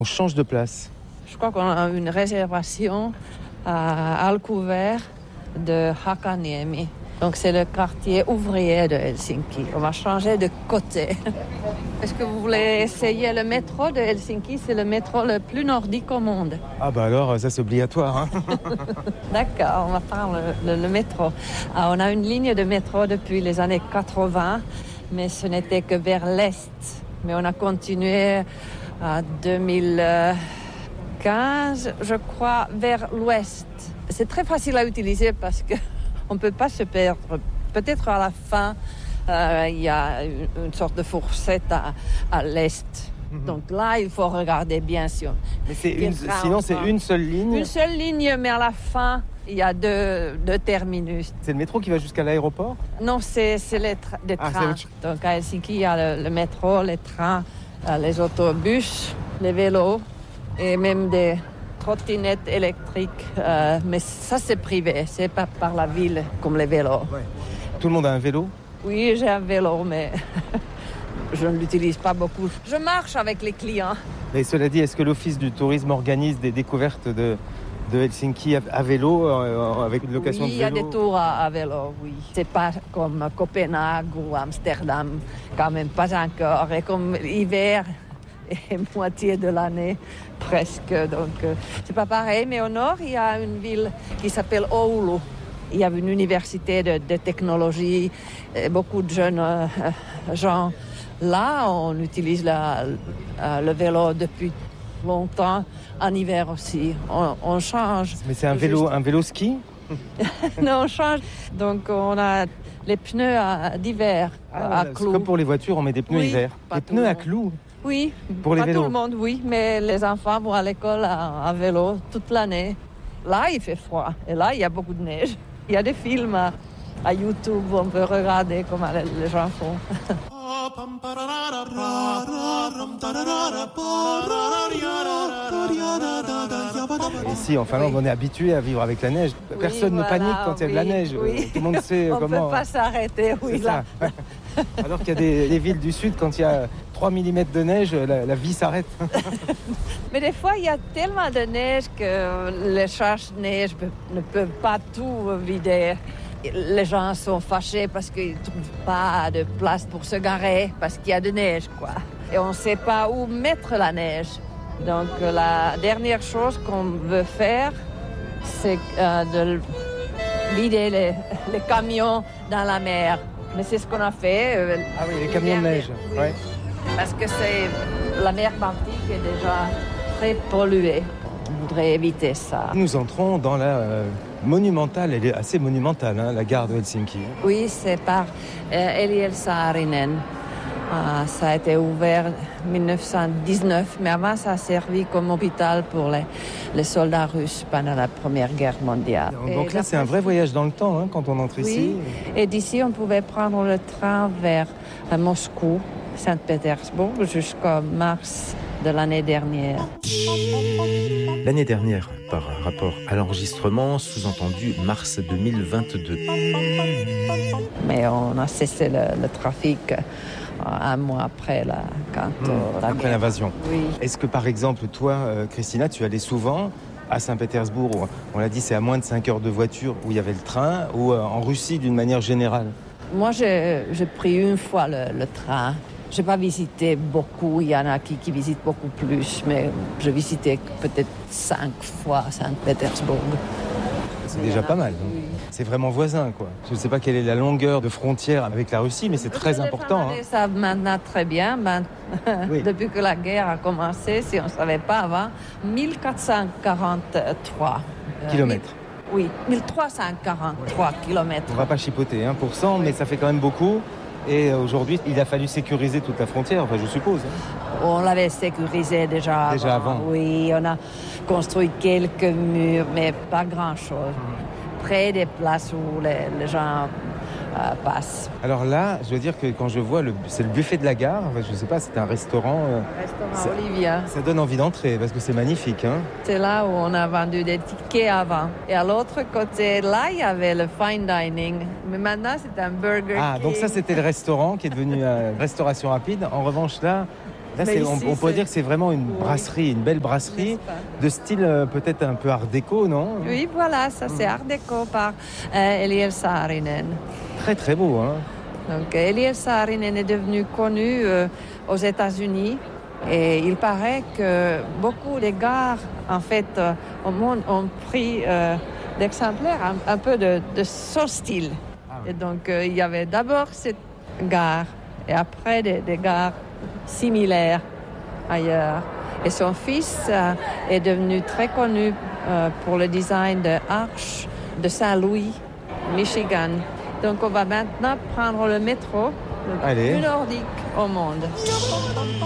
On change de place. Je crois qu'on a une réservation à Alcover de Hakaniemi. Donc c'est le quartier ouvrier de Helsinki. On va changer de côté. Est-ce que vous voulez essayer le métro de Helsinki? C'est le métro le plus nordique au monde. Ah bah alors, ça c'est obligatoire. Hein. D'accord, on va prendre le métro. On a une ligne de métro depuis les années 80, mais ce n'était que vers l'est. Mais on a continué en 2015, je crois, vers l'ouest. C'est très facile à utiliser parce qu'on ne peut pas se perdre. Peut-être à la fin, il y a une sorte de fourchette à l'est. Donc là, il faut regarder bien sûr. Mais sinon, c'est une seule ligne. Une seule ligne, mais à la fin, il y a deux terminus. C'est le métro qui va jusqu'à l'aéroport? Non, c'est les trains. Donc à Helsinki, il y a le métro, les trains, les autobus, les vélos et même des trottinettes électriques. Mais ça, c'est privé, c'est pas par la ville comme les vélos. Ouais. Tout le monde a un vélo? Oui, j'ai un vélo, mais je ne l'utilise pas beaucoup. Je marche avec les clients. Mais cela dit, est-ce que l'Office du tourisme organise des découvertes de Helsinki à vélo, avec une location de vélo? Oui, il y a des tours à vélo, oui. C'est pas comme Copenhague ou Amsterdam, quand même pas encore. Et comme l'hiver est moitié de l'année, presque. Donc, c'est pas pareil. Mais au nord, il y a une ville qui s'appelle Oulu. Il y a une université de technologie, et beaucoup de jeunes gens. Là, on utilise le vélo depuis longtemps, en hiver aussi. On change. Mais c'est un vélo ski? Non, on change. Donc, on a les pneus d'hiver à clous. Comme pour les voitures, on met des pneus hiver. Des pneus à clous? Oui, pour les vélos. Pas tout le monde, oui. Mais les enfants vont à l'école à vélo toute l'année. Là, il fait froid. Et là, il y a beaucoup de neige. Il y a des films à YouTube où on peut regarder comment les gens font. Ici, en Finlande, on est habitué à vivre avec la neige. Personne ne panique quand il y a de la neige. Oui. Tout le monde sait on comment. On ne peut pas s'arrêter, oui. Là. Alors qu'il y a des villes du sud, quand il y a 3 mm de neige, la vie s'arrête. Mais des fois, il y a tellement de neige que les charges de neige ne peuvent pas tout vider. Les gens sont fâchés parce qu'ils ne trouvent pas de place pour se garer parce qu'il y a de neige, quoi. Et on ne sait pas où mettre la neige. Donc, la dernière chose qu'on veut faire, c'est de vider les camions dans la mer. Mais c'est ce qu'on a fait. Ah oui, les camions de neige. Oui. Ouais. Parce que la mer Baltique est déjà très polluée. On voudrait éviter ça. Nous entrons dans la monumentale, elle est assez monumentale, hein, la gare de Helsinki. Oui, c'est par Eliel Saarinen. Ça a été ouvert en 1919, mais avant ça a servi comme hôpital pour les soldats russes pendant la Première Guerre mondiale. Donc là, c'est un vrai voyage dans le temps hein, quand on entre ici. Et d'ici, on pouvait prendre le train vers Moscou, Saint-Pétersbourg, jusqu'en mars de l'année dernière. L'année dernière, par rapport à l'enregistrement, sous-entendu mars 2022. Mais on a cessé le trafic un mois après après l'invasion. Oui. Est-ce que par exemple, toi, Christina, tu allais souvent à Saint-Pétersbourg, où, on l'a dit, c'est à moins de 5 heures de voiture, où il y avait le train, ou en Russie d'une manière générale? Moi, j'ai pris une fois le train. Je n'ai pas visité beaucoup, il y en a qui visitent beaucoup plus, mais j'ai visité peut-être 5 fois Saint-Pétersbourg. C'est déjà pas mal. Oui. C'est vraiment voisin, quoi. Je ne sais pas quelle est la longueur de frontière avec la Russie, mais c'est très important. Les Finlandais savent maintenant très bien. Oui. Depuis que la guerre a commencé, si on ne savait pas avant, 1443 kilomètres. Oui, 1343 kilomètres. On ne va pas chipoter 1%, mais ça fait quand même beaucoup. Et aujourd'hui, il a fallu sécuriser toute la frontière, enfin, je suppose. On l'avait sécurisé déjà avant. Oui, on a construit quelques murs, mais pas grand-chose. Près des places où les gens passent. Alors là, je veux dire que quand je vois, c'est le buffet de la gare, enfin, je ne sais pas, c'est un restaurant... Restaurant Olivia. Ça donne envie d'entrer, parce que c'est magnifique. Hein. C'est là où on a vendu des tickets avant. Et à l'autre côté, là, il y avait le fine dining. Mais maintenant, c'est un Burger King. Donc ça, c'était le restaurant qui est devenu restauration rapide. En revanche, là, Là, Mais on ici, peut dire que c'est vraiment une brasserie, une belle brasserie, de style peut-être un peu art déco, non? Oui, voilà, ça c'est art déco par Eliel Saarinen. Très très beau, hein? Donc Eliel Saarinen est devenu connu aux États-Unis et il paraît que beaucoup de gares, en fait, au monde ont pris d'exemplaires un peu de son style. Et donc il y avait d'abord cette gare et après des gares similaires ailleurs. Et son fils est devenu très connu pour le design de Arche de Saint-Louis, Michigan. Donc on va maintenant prendre le métro le plus nordique au monde.